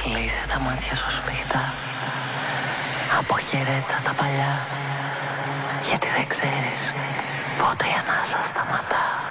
Κλείσε τα μάτια σου σφιχτά. Αποχαιρέτα τα παλιά. Γιατί δεν ξέρεις πότε η ανάσα σταματά.